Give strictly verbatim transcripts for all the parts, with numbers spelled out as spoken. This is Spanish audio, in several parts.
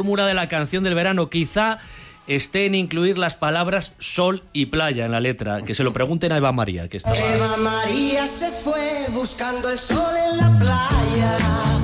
fórmula de la canción del verano. Quizá esté en incluir las palabras sol y playa en la letra. Que se lo pregunten a Eva María, que estaba... Eva María se fue buscando el sol en la playa.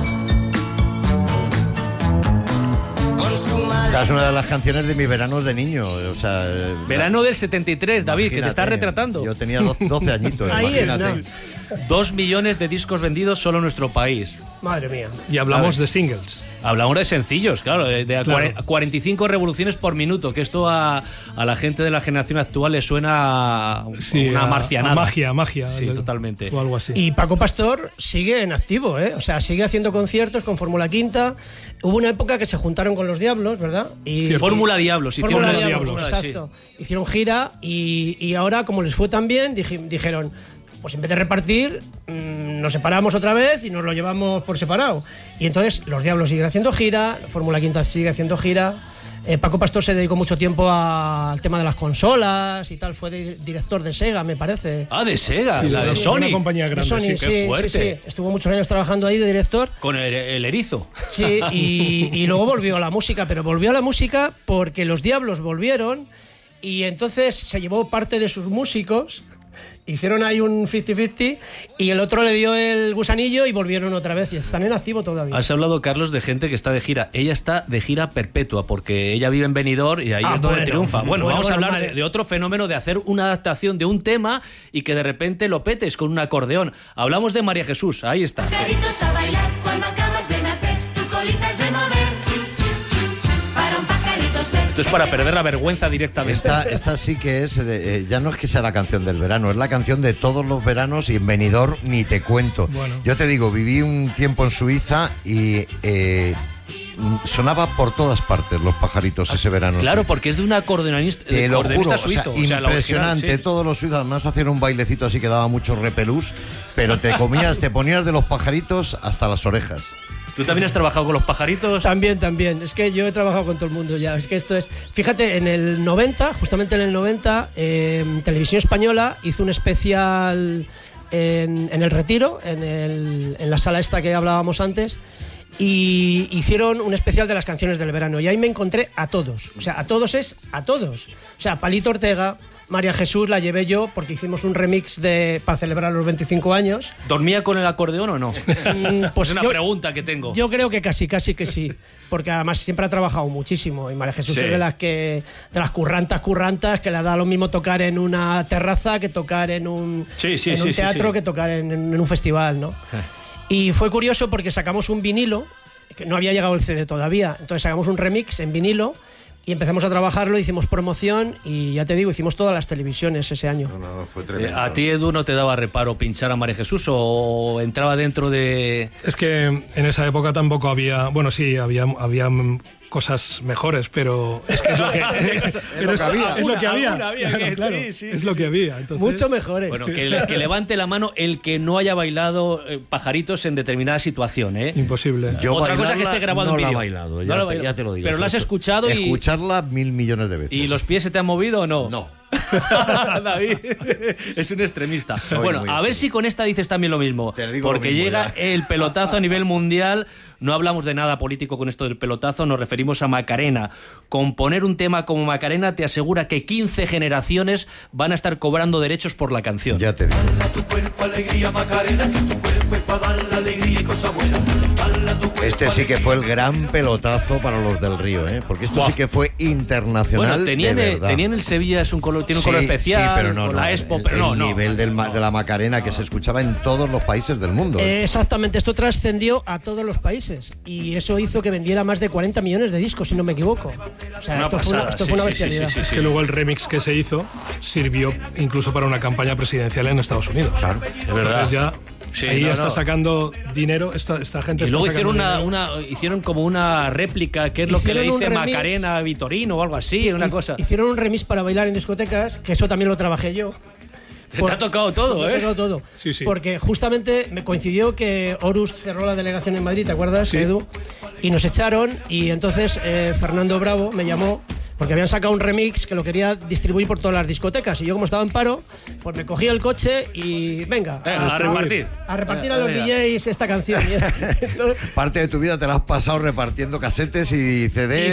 Es una de las canciones de mis veranos de niño. O sea, verano del setenta y tres, David, que te estás retratando. Yo tenía doce añitos, Ahí imagínate. es, Dos millones de discos vendidos solo en nuestro país. Madre mía. Y hablamos de singles. Hablamos de sencillos, claro, de, de Claro. cuarenta y cinco revoluciones por minuto, que esto a, a la gente de la generación actual le suena a Sí, una a- marcianada. a magia, magia. Sí, Le- totalmente. O algo así. Y Paco Pastor sigue en activo, ¿eh? O sea, sigue haciendo conciertos con Fórmula Quinta. Hubo una época que se juntaron con los Diablos, ¿verdad? Y Cierto. Fórmula Diablos, hicieron Fórmula la Diablos, Diablos, sí. exacto. Hicieron gira y, y ahora, como les fue tan bien, dij- dijeron, pues en vez de repartir, mmm, nos separamos otra vez y nos lo llevamos por separado. Y entonces los Diablos siguen haciendo gira, Fórmula Quinta sigue haciendo gira. Eh, Paco Pastor se dedicó mucho tiempo a- al tema de las consolas y tal, fue de- director de Sega, me parece. Ah, de Sega, Sí, la sí, de sí, Sony. una compañía De grande. Sony, sí. sí, qué sí, fuerte. sí. Estuvo muchos años trabajando ahí de director. Con el, el erizo. Sí, y, y luego volvió a la música, pero volvió a la música porque los Diablos volvieron y entonces se llevó parte de sus músicos, hicieron ahí un cincuenta cincuenta y el otro le dio el gusanillo y volvieron otra vez y están en activo todavía. Has hablado, Carlos, de gente que está de gira. Ella está de gira perpetua porque ella vive en Benidorm y ahí Ah, es donde bueno. triunfa. Bueno, Bueno, vamos a bueno, hablar vale. de, de otro fenómeno de hacer una adaptación de un tema y que de repente lo petes con un acordeón. Hablamos de María Jesús, ahí está. Pajaritos a bailar cuando acabas de nacer, tu colita es de mover, chu, chu, chu, chu, para un pajarito ser. Esto es para perder la vergüenza directamente. Esta, esta sí que es, eh, eh, ya no es que sea la canción del verano, es la canción de todos los veranos y en Benidorm ni te cuento. Bueno. Yo te digo, viví un tiempo en Suiza y eh, sonaba por todas partes Los Pajaritos ese verano. Claro, porque es de un acordeonista, Te lo acordeonista juro, o sea, suizo. O sea, la original, impresionante. sí. Todos los suizos además hacían un bailecito así que daba mucho repelús, pero te comías, te ponías de Los Pajaritos hasta las orejas. ¿Tú también has trabajado con los pajaritos? También, también. Es que yo he trabajado con todo el mundo ya. Es que esto es... Fíjate, en el noventa, justamente en el noventa, eh, Televisión Española hizo un especial en, en El Retiro, en, el, en la sala esta que hablábamos antes, y hicieron un especial de las canciones del verano. Y ahí me encontré a todos. O sea, a todos es a todos. O sea, Palito Ortega, María Jesús la llevé yo porque hicimos un remix de para celebrar los veinticinco años. ¿Dormía con el acordeón o no? Mm, pues es una yo- pregunta que tengo. Yo creo que casi, casi que sí. Porque además siempre ha trabajado muchísimo. Y María Jesús Sí. es de las que. De las currantas, currantas, que le da lo mismo tocar en una terraza que tocar en un, Sí, sí, en sí, un sí, teatro sí. que tocar en, en un festival, ¿no? Y fue curioso porque sacamos un vinilo, que no había llegado el C D todavía. Entonces sacamos un remix en vinilo y empezamos a trabajarlo, hicimos promoción y ya te digo, hicimos todas las televisiones ese año. No, no, no, fue Eh, tremendo. ¿A ti, Edu, no te daba reparo pinchar a María Jesús o entraba dentro de...? Es que en esa época tampoco había, bueno, sí, había, había mm, cosas mejores, pero es que es lo que, pero lo es, que había. es lo que había. Alguna había Claro, que- claro, sí, sí, es sí, lo sí. que había. Entonces, Mucho mejores. Bueno, que, le- que levante la mano el que no haya bailado eh, pajaritos en determinada situación, ¿eh? Imposible. Yo Otra cosa es que bailarla esté grabado no en la he vídeo. bailado, No ya, la he te, bailado. ya te lo digo. Pero la has Eso- escuchado y- Escucharla mil millones de veces. ¿Y los pies se te han movido o no? No. David es un extremista. Soy bueno, muy a ver si con esta dices también lo mismo. Te digo lo porque mismo, llega ya. el pelotazo a nivel mundial. No hablamos de nada político con esto del pelotazo, nos referimos a Macarena. Componer un tema como Macarena te asegura que quince generaciones van a estar cobrando derechos por la canción. Ya te digo. Este sí que fue el gran pelotazo para los del Río, ¿eh? Porque esto Buah. sí que fue internacional. Bueno, tenían, de el, verdad. tenían el Sevilla, es un color, tiene un Sí, color especial, sí, pero no, con no, la Expo, el, pero no, el no. nivel del ma- de la Macarena que se escuchaba en todos los países del mundo. ¿eh? Eh, exactamente, esto trascendió a todos los países y eso hizo que vendiera más de cuarenta millones de discos, si no me equivoco. O sea, Una esto, fue una, pasada, esto sí, fue una sí, sí, bestialidad. sí, sí, Es sí. que luego el remix que se hizo sirvió incluso para una campaña presidencial en Estados Unidos. Claro. Es verdad. Entonces ya Sí, ahí no, ya está no. sacando dinero, esta, esta gente Y está luego hicieron sacando una, dinero. una, hicieron como una réplica, que es lo que le Hicieron un dice remix. Macarena a Vitorino o algo así, Sí, una hi- cosa. Hicieron un remix para bailar en discotecas, que eso también lo trabajé yo. Te ha tocado todo, Me ha ¿eh? tocado todo. Sí, sí. Porque justamente me coincidió que Horus cerró la delegación en Madrid, ¿te acuerdas, Sí. Edu? Y nos echaron y entonces eh, Fernando Bravo me llamó porque habían sacado un remix que lo quería distribuir por todas las discotecas y yo como estaba en paro, pues me cogí el coche y venga, Venga, a repartir. a repartir Venga, a los venga. D Js esta canción. Y entonces, Parte de tu vida te la has pasado repartiendo casetes y C Ds.